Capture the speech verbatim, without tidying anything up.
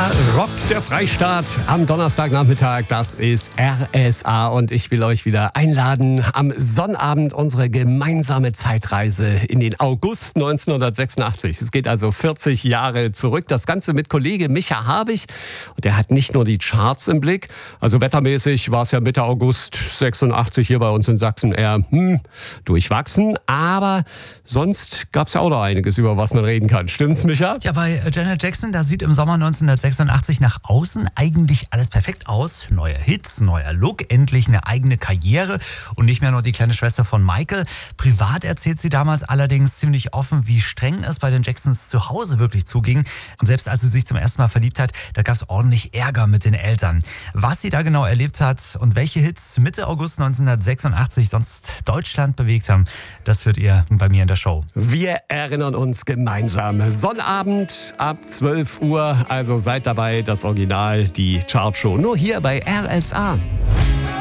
Da rockt der Freistaat am Donnerstagnachmittag. Das ist R S A und ich will euch wieder einladen am Sonnabend unsere gemeinsame Zeitreise in den August neunzehnhundertsechsundachtzig. Es geht also vierzig Jahre zurück. Das Ganze mit Kollege Micha Habich. Und der hat nicht nur die Charts im Blick. Also wettermäßig war es ja Mitte August sechsundachtzig hier bei uns in Sachsen eher hm, durchwachsen. Aber sonst gab es ja auch noch einiges, über was man reden kann. Stimmt's, Micha? Ja, bei Janet Jackson, da sieht im Sommer neunzehnhundertsechsundachtzig nach außen eigentlich alles perfekt aus. Neue Hits, neuer Look, endlich eine eigene Karriere und nicht mehr nur die kleine Schwester von Michael. Privat erzählt sie damals allerdings ziemlich offen, wie streng es bei den Jacksons zu Hause wirklich zuging. Und selbst als sie sich zum ersten Mal verliebt hat, da gab es ordentlich Ärger mit den Eltern. Was sie da genau erlebt hat und welche Hits Mitte August neunzehnhundertsechsundachtzig sonst Deutschland bewegt haben, das führt ihr bei mir in der Show. Wir erinnern uns gemeinsam. Sonnabend ab zwölf Uhr, also seid dabei, das Original, die Chartshow, nur hier bei R S A.